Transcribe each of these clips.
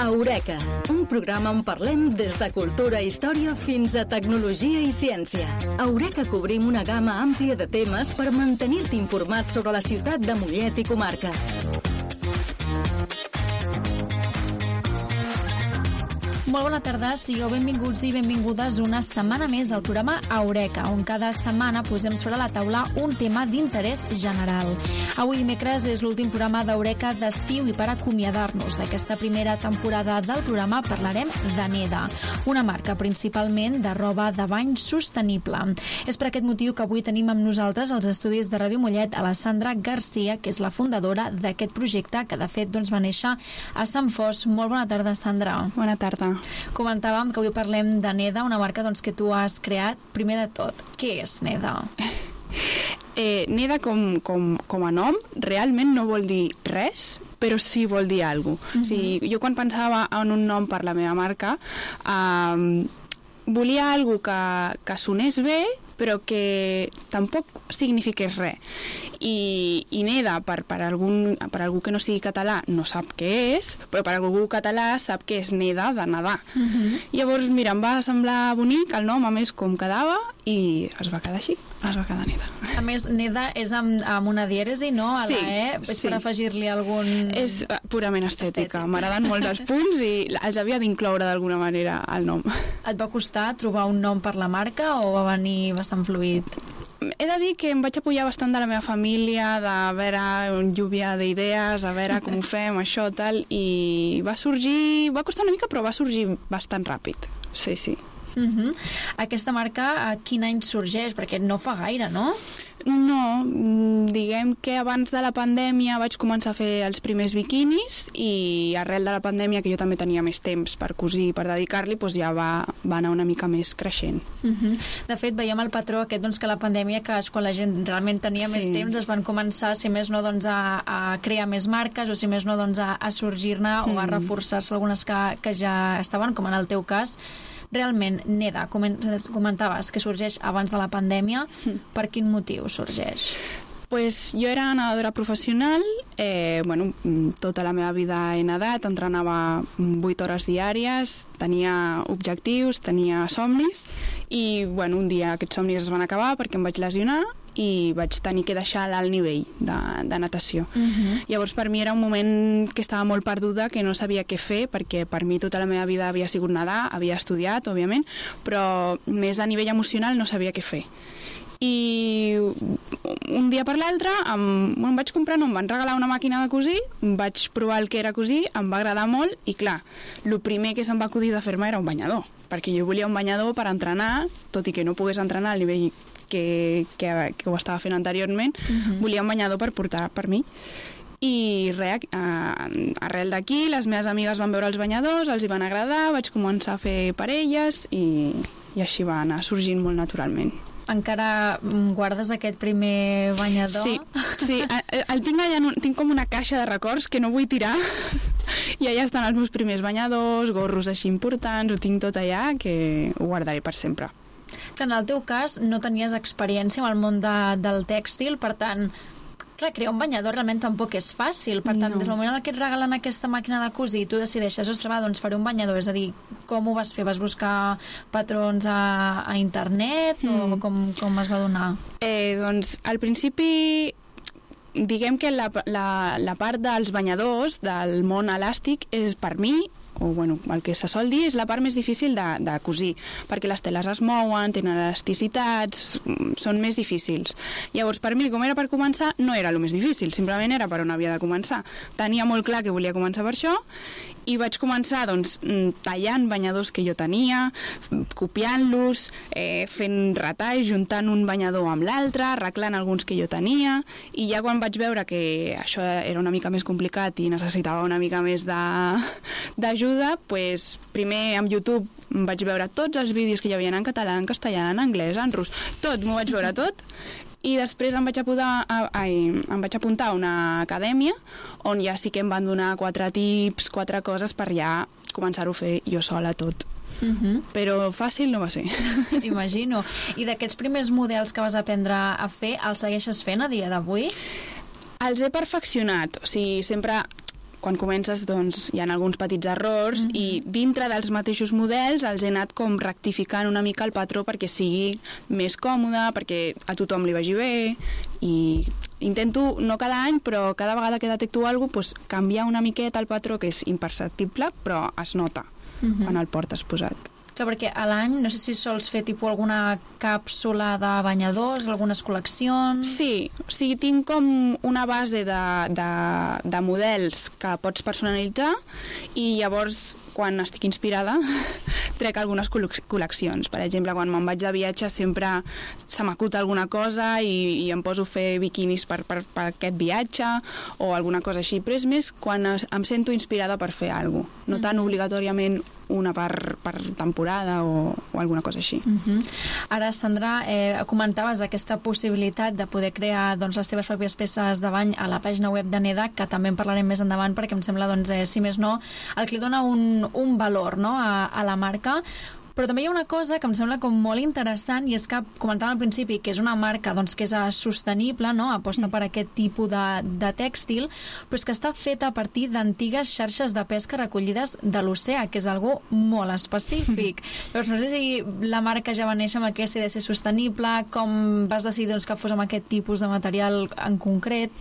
Eureka, un programa on parlem des de cultura i història fins a tecnologia i ciència. A Eureka cobrim una gamma àmplia de temes per mantenir-te informat sobre la ciutat de Mollet i comarca. Molt bona tarda, sigueu benvinguts i benvingudes una setmana més al programa Eureka, on cada setmana posem sobre la taula un tema d'interès general. Avui dimecres és l'últim programa d'Eureka d'estiu i per acomiadar-nos d'aquesta primera temporada del programa parlarem de Neda, una marca principalment de roba de bany sostenible. És per aquest motiu que avui tenim amb nosaltres als estudis de Ràdio Mollet a la Sandra Garcia, que és la fundadora d'aquest projecte que de fet va néixer a Sant Fos. Molt bona tarda, Sandra. Bona tarda. Comentàvem que avui parlem de Neda, una marca que tu has creat. Primer de tot, què és Neda? Neda com a nom realment no vol dir res, però sí vol dir alguna cosa. O sigui, jo quan pensava en un nom per la meva marca volia alguna cosa que sonés bé però que tampoc signifiqués res. I Neda, per algú que no sigui català, no sap què és, però per algú català sap que és Neda, de nedar. Llavors, mira, em va semblar bonic el nom, a més, com quedava, i es va quedar així, es va quedar Neda. A més, Neda és amb una dièresi, no? A la E, és per afegir-li algun... És purament estètica. M'agraden molt els punts i els havia d'incloure d'alguna manera al nom. Et va costar trobar un nom per la marca o va venir bastant fluid? He de dir que em vaig apoyar bastant de la meva família, de veure lluvia d'idees, a veure com ho fem, això, tal, i va costar una mica, però va sorgir bastant ràpid. Sí, sí. Aquesta marca a quin any sorgeix? Perquè no fa gaire, no? No, diguem que abans de la pandèmia vaig començar a fer els primers biquinis i arrel de la pandèmia, que jo també tenia més temps per cosir, per dedicar-li, doncs ja va anar una mica més creixent. De fet, veiem el patró aquest que la pandèmia, que és quan la gent realment tenia més temps, es van començar, si més no, a crear més marques o si més no, a sorgir-ne o a reforçar-se algunes que ja estaven, com en el teu cas. Realment, Neda, comentaves que sorgeix abans de la pandèmia. Per quin motiu sorgeix? Pues jo era nedadora professional, tota la meva vida he nedat, entrenava 8 hores diàries, tenia objectius, tenia somnis i un dia aquests somnis es van acabar perquè em vaig lesionar i vaig tenir que deixar l'alt nivell de natació. Llavors per mi era un moment que estava molt perduda, que no sabia què fer, perquè per mi tota la meva vida havia sigut nedar, havia estudiat, òbviament, però més a nivell emocional no sabia què fer. I un dia per l'altre em vaig comprar, em van regalar una màquina de cosir, vaig provar el que era cosir, em va agradar molt i clar, el primer que se'm va acudir de fer-me era un banyador, perquè jo volia un banyador per entrenar, tot i que no pogués entrenar al nivell que ho estava fent anteriorment, volia un banyador per portar per mi. I res, arrel d'aquí les meves amigues van veure els banyadors, els hi van agradar, vaig començar a fer parelles i així va anar sorgint molt naturalment. Encara guardes aquest primer banyador? Sí, el tinc allà, tinc com una caixa de records que no vull tirar i allà estan els meus primers banyadors, gorros així importants, ho tinc tot allà, que ho guardaré per sempre. Que en el teu cas no tenies experiència amb el món del tèxtil, per tant, crear un banyador realment tampoc és fàcil. Per tant, des del moment en què et regalen aquesta màquina de cosir, tu decideixes, faré un banyador. És a dir, com ho vas fer? Vas buscar patrons a internet o com es va donar? Doncs, al principi, diguem que la part dels banyadors, del món elàstic, és per mi, o el que se sol dir, és la part més difícil de cosir, perquè les teles es mouen, tenen elasticitats, són més difícils. Llavors, per mi, com era per començar, no era el més difícil, simplement era per on havia de començar. Tenia molt clar que volia començar per això i vaig començar tallant banyadors que jo tenia, copiant-los, fent retalls, juntant un banyador amb l'altre, arreglant alguns que jo tenia, i ja quan vaig veure que això era una mica més complicat i necessitava una mica més d'ajuda, doncs primer amb YouTube vaig veure tots els vídeos que hi havia en català, en castellà, en anglès, en rus, tot, m'ho vaig veure tot, i després em vaig apuntar a una acadèmia on ja sí que em van donar 4 tips, 4 coses per ja començar-ho a fer jo sola tot. Però fàcil no va ser. Imagino. I d'aquests primers models que vas aprendre a fer, els segueixes fent a dia d'avui? Els he perfeccionat, o sigui, sempre quan comences doncs, hi ha alguns petits errors i dintre dels mateixos models els he anat com rectificant una mica el patró perquè sigui més còmode, perquè a tothom li vagi bé, i intento, no cada any, però cada vegada que detecto alguna cosa, doncs, canviar una miqueta el patró, que és imperceptible, però es nota quan el portes posat. Clar, perquè a l'any, no sé si sols fer tipus alguna càpsula de banyadors, algunes col·leccions... Sí, o sigui, tinc com una base de models que pots personalitzar i llavors, quan estic inspirada, trec algunes col·leccions. Per exemple, quan me'n vaig de viatge sempre se m'acut alguna cosa i em poso a fer biquinis per aquest viatge o alguna cosa així, però és més quan em sento inspirada per fer alguna cosa, no tan obligatòriament una per temporada o alguna cosa així. Ara, Sandra, comentaves aquesta possibilitat de poder crear doncs, les teves pròpies peces de bany a la pàgina web de NEDA, que també en parlarem més endavant perquè em sembla, doncs, si més no, el que li dona un valor, no?, a la marca. Però també hi ha una cosa que em sembla com molt interessant i és que comentàvem al principi que és una marca doncs, que és sostenible, no? Aposta per aquest tipus de tèxtil, però és que està feta a partir d'antigues xarxes de pesca recollides de l'oceà, que és algo molt específic. Llavors, no sé si la marca ja va néixer amb aquesta idea de ser sostenible, com vas decidir doncs, que fos amb aquest tipus de material en concret?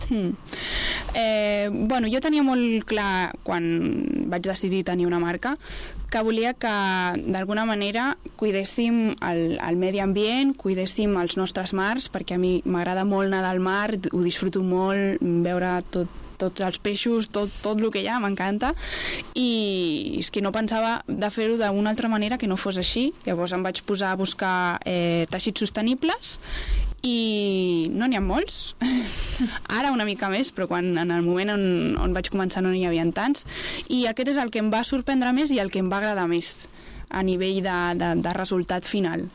Bueno, jo tenia molt clar quan vaig decidir tenir una marca que volia que d'alguna manera cuidéssim el medi ambient, cuidéssim els nostres mars, perquè a mi m'agrada molt nedar al mar, ho disfruto molt, veure tots els peixos, tot el que hi ha, m'encanta, i és que no pensava de fer-ho d'una altra manera que no fos així. Llavors em vaig posar a buscar teixits sostenibles i no n'hi ha molts. Ara una mica més, però en el moment on vaig començar no n'hi havia tants, i aquest és el que em va sorprendre més i el que em va agradar més a nivell de resultat final.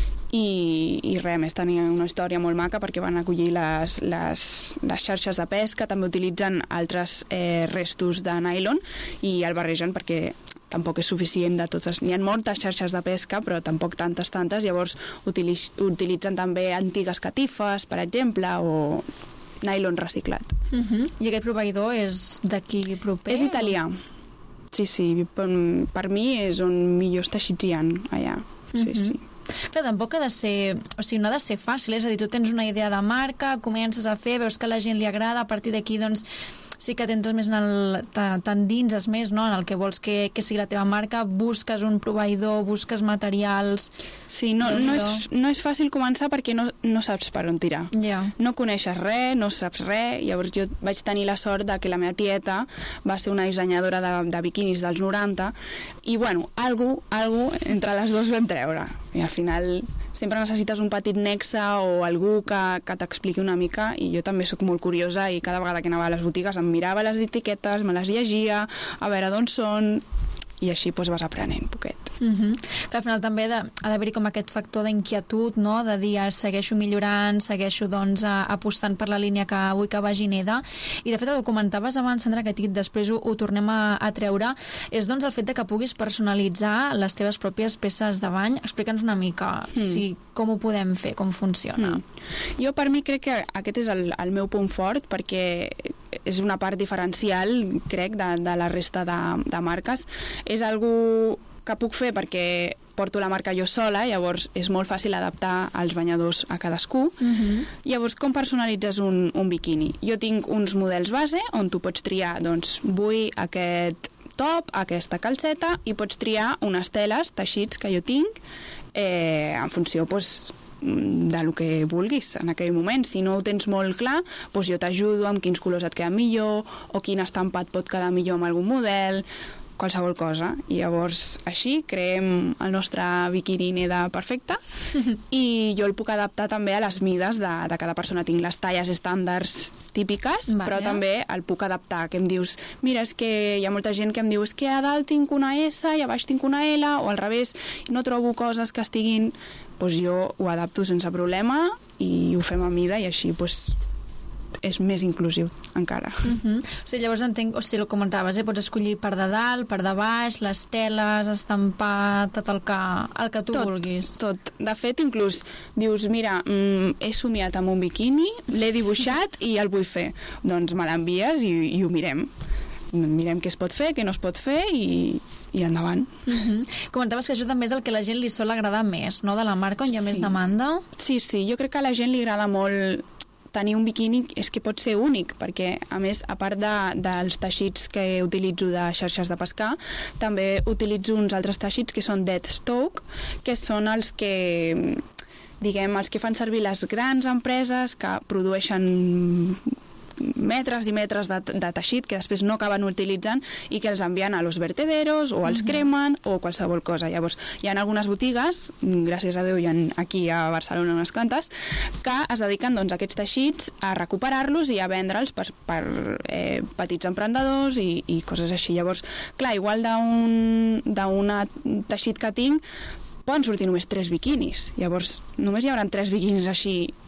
I res, més tenia una història molt maca perquè van acollir les xarxes de pesca, també utilitzen altres restos de nylon i el barregen perquè tampoc és suficient de totes. N'hi ha moltes xarxes de pesca, però tampoc tantes. Llavors utilitzen també antigues catifes, per exemple, o nylon reciclat. I aquest proveïdor és d'aquí proper? És italià. Sí, per mi és on millors teixits hi ha allà. Sí. Clar, tampoc ha de ser... O sigui, no ha de ser fàcil, és a dir, tu tens una idea de marca, comences a fer, veus que a la gent li agrada, a partir d'aquí, doncs, sí que t'entres més t'endinses més, no?, en el que vols que sigui la teva marca, busques un proveïdor, busques materials... Sí, no és fàcil començar perquè no saps per on tirar. No coneixes res, no saps res, llavors jo vaig tenir la sort de que la meva tieta va ser una dissenyadora de biquinis dels 90 i, bueno, algú entre les dues vam treure. I al final sempre necessites un petit nexe o algú que t'expliqui una mica, i jo també sóc molt curiosa i cada vegada que anava a les botigues em mirava les etiquetes, me les llegia, a veure d'on són, i així doncs vas aprenent poquet. Que al final també ha d'haver-hi com aquest factor d'inquietud, no?, de dir segueixo millorant, segueixo doncs apostant per la línia que vull que vagi NEDA, i de fet el que comentaves abans, Sandra, que després ho tornem a treure, és doncs el fet de que puguis personalitzar les teves pròpies peces de bany. Explica'ns una mica com ho podem fer, com funciona. Jo per mi crec que aquest és el meu punt fort, perquè és una part diferencial, crec, de la resta de marques. És algo que puc fer perquè porto la marca jo sola, llavors és molt fàcil adaptar els banyadors a cadascú. Llavors, com personalitzes un biquini? Jo tinc uns models base on tu pots triar, doncs, vull aquest top, aquesta calceta, i pots triar unes teles, teixits que jo tinc, en funció, doncs, del que vulguis en aquell moment. Si no ho tens molt clar, doncs jo t'ajudo amb quins colors et queden millor o quin estampat pot quedar millor amb algun model, qualsevol cosa. I llavors així creem el nostre biquini NEDA perfecte i jo el puc adaptar també a les mides de cada persona. Tinc les talles estàndards típiques, però també el puc adaptar, que em dius, mira, és que hi ha molta gent que em diu és que a dalt tinc una S i a baix tinc una L, o al revés, no trobo coses que estiguin... Doncs jo ho adapto sense problema i ho fem a mida, i així doncs és més inclusiu encara. O sigui, llavors entenc, o sigui, el comentaves, pots escollir per de dalt, per de baix, les teles, estampar, tot el que tu vulguis. Tot. De fet, inclús dius, mira, he somiat amb un biquini, l'he dibuixat i el vull fer. Doncs me l'envies i ho mirem. mirem què es pot fer, què no es pot fer i endavant. Comentaves que això també és el que a la gent li sol agradar més, no?, de la marca, on hi ha més demanda. Sí, jo crec que a la gent li agrada molt tenir un biquini, és que pot ser únic, perquè, a més, a part dels teixits que utilitzo de xarxes de pescar, també utilitzo uns altres teixits que són deadstock, que són els que, diguem, els que fan servir les grans empreses que produeixen metres i metres de teixit que després no acaben utilitzant i que els envien a los vertederos o els cremen o qualsevol cosa. Llavors, hi ha algunes botigues, gràcies a Déu hi ha aquí a Barcelona unes quantes, que es dediquen doncs, a aquests teixits a recuperar-los i a vendre'ls per petits emprenedors i coses així. Llavors, clar, igual d'un teixit que tinc poden sortir només 3 biquinis. Llavors, només hi haurà 3 biquinis així